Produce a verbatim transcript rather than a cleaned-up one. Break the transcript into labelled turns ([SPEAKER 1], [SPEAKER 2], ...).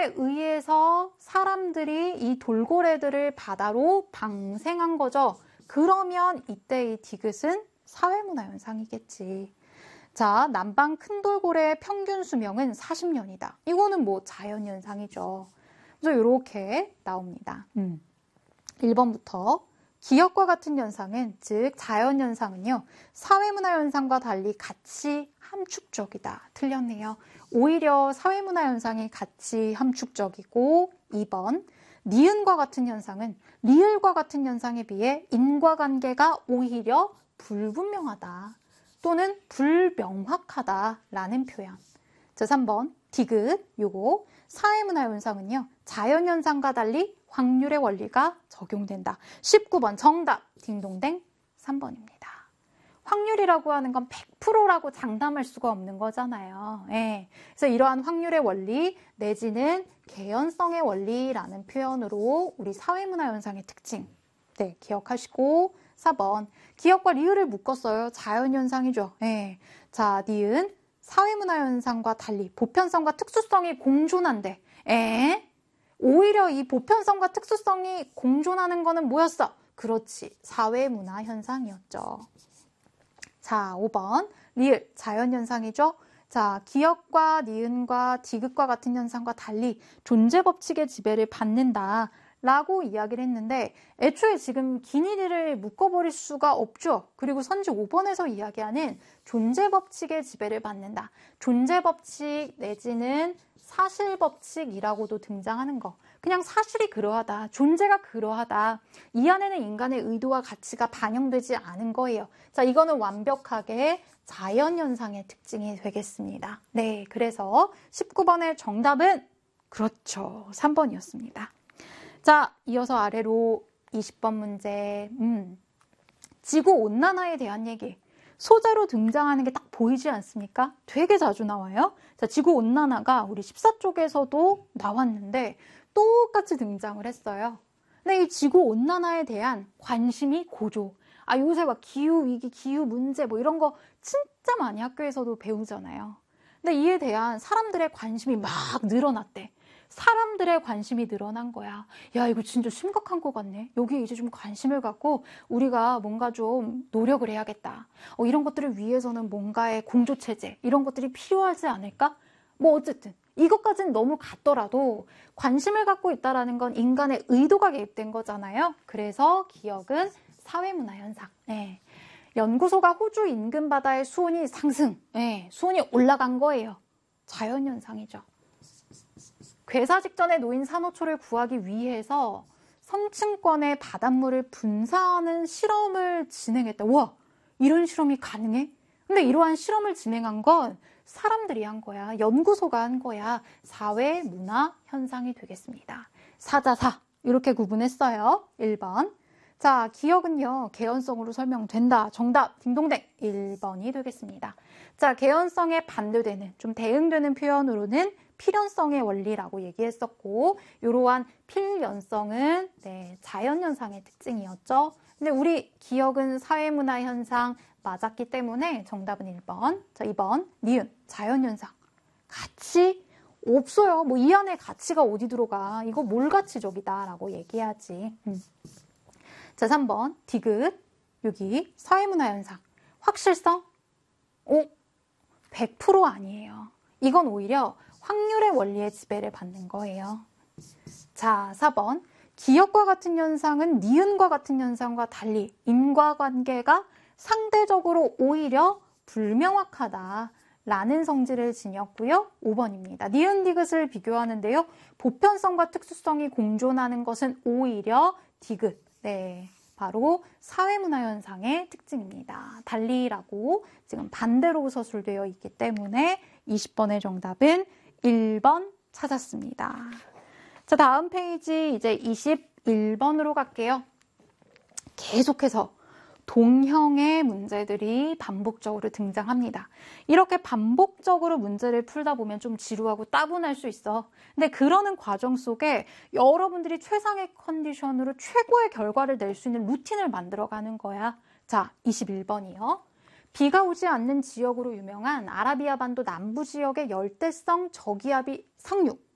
[SPEAKER 1] 인간에 의해서 사람들이 이 돌고래들을 바다로 방생한 거죠. 그러면 이때 이 디귿은 사회문화 현상이겠지. 자, 남방 큰 돌고래의 평균 수명은 사십 년이다. 이거는 뭐 자연현상이죠. 그래서 이렇게 나옵니다. 음. 일 번부터 기역과 같은 현상은, 즉 자연현상은요, 사회문화현상과 달리 가치 함축적이다. 틀렸네요. 오히려 사회문화현상이 가치 함축적이고, 이 번 니은과 같은 현상은 리을과 같은 현상에 비해 인과관계가 오히려 불분명하다 또는 불명확하다라는 표현. 자, 삼 번 디귿, 요거 사회문화현상은요, 자연현상과 달리 확률의 원리가 적용된다. 십구 번 정답 딩동댕 삼 번입니다. 확률이라고 하는 건 백 퍼센트라고 장담할 수가 없는 거잖아요. 예. 그래서 이러한 확률의 원리 내지는 개연성의 원리라는 표현으로 우리 사회문화현상의 특징, 네, 기억하시고, 사 번 기역과 리을을 묶었어요. 자연현상이죠. 예. 자, 니은 사회문화현상과 달리 보편성과 특수성이 공존한데, 에? 오히려 이 보편성과 특수성이 공존하는 거는 뭐였어? 그렇지, 사회문화 현상이었죠. 자, 오 번 리을 자연현상이죠. 자, 기역과 니은과 디귿과 같은 현상과 달리 존재 법칙의 지배를 받는다 라고 이야기를 했는데, 애초에 지금 기니리를 묶어버릴 수가 없죠. 그리고 선지 오 번에서 이야기하는 존재 법칙의 지배를 받는다. 존재 법칙 내지는 사실 법칙이라고도 등장하는 거. 그냥 사실이 그러하다. 존재가 그러하다. 이 안에는 인간의 의도와 가치가 반영되지 않은 거예요. 자, 이거는 완벽하게 자연현상의 특징이 되겠습니다. 네, 그래서 십구 번의 정답은 그렇죠. 삼 번이었습니다. 자, 이어서 아래로 이십 번 문제. 음, 지구온난화에 대한 얘기. 소재로 등장하는 게 딱 보이지 않습니까? 되게 자주 나와요. 자, 지구온난화가 우리 십사 쪽에서도 나왔는데 똑같이 등장을 했어요. 근데 이 지구온난화에 대한 관심이 고조. 아, 요새 막 기후위기, 기후 문제 뭐 이런 거 진짜 많이 학교에서도 배우잖아요. 근데 이에 대한 사람들의 관심이 막 늘어났대. 사람들의 관심이 늘어난 거야. 야, 이거 진짜 심각한 것 같네. 여기에 이제 좀 관심을 갖고 우리가 뭔가 좀 노력을 해야겠다. 어, 이런 것들을 위해서는 뭔가의 공조체제, 이런 것들이 필요하지 않을까? 뭐 어쨌든 이것까지는 너무 같더라도 관심을 갖고 있다는 건 인간의 의도가 개입된 거잖아요. 그래서 기역은 사회문화 현상. 네. 연구소가 호주 인근 바다의 수온이 상승, 네. 수온이 올라간 거예요. 자연현상이죠. 괴사 직전에 놓인 산호초를 구하기 위해서 성층권의 바닷물을 분사하는 실험을 진행했다. 우와, 이런 실험이 가능해? 근데 이러한 실험을 진행한 건 사람들이 한 거야. 연구소가 한 거야. 사회, 문화 현상이 되겠습니다. 사자사 이렇게 구분했어요. 일 번. 자, 기역은요, 개연성으로 설명된다. 정답 딩동댕 일 번이 되겠습니다. 자, 개연성에 반대되는, 좀 대응되는 표현으로는 필연성의 원리라고 얘기했었고, 이러한 필연성은 네, 자연현상의 특징이었죠. 근데 우리 기역은 사회문화 현상 맞았기 때문에 정답은 일 번. 자, 이 번 니은 자연현상. 가치 없어요. 뭐 이 안에 가치가 어디 들어가. 이거 몰가치적이다 라고 얘기하지. 음. 자, 삼 번 디귿. 여기 사회문화 현상. 확실성? 오, 백 퍼센트 아니에요. 이건 오히려 확률의 원리의 지배를 받는 거예요. 자, 사 번 기역과 같은 현상은 니은과 같은 현상과 달리 인과관계가 상대적으로 오히려 불명확하다라는 성질을 지녔고요. 오 번입니다. 니은 디귿을 비교하는데요. 보편성과 특수성이 공존하는 것은 오히려 디귿. 네, 바로 사회문화 현상의 특징입니다. 달리라고 지금 반대로 서술되어 있기 때문에 이십 번의 정답은 일 번 찾았습니다. 자, 다음 페이지 이제 이십일 번으로 갈게요. 계속해서 동형의 문제들이 반복적으로 등장합니다. 이렇게 반복적으로 문제를 풀다 보면 좀 지루하고 따분할 수 있어. 근데 그러는 과정 속에 여러분들이 최상의 컨디션으로 최고의 결과를 낼 수 있는 루틴을 만들어가는 거야. 자, 이십일 번이요. 비가 오지 않는 지역으로 유명한 아라비아 반도 남부 지역의 열대성 저기압이 상륙.